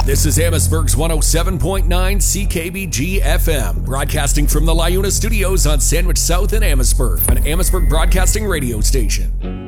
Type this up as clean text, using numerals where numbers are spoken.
This is Amherstburg's 107.9 CKBG FM, broadcasting from the LiUNA studios on Sandwich South in Amherstburg, an Amherstburg broadcasting radio station.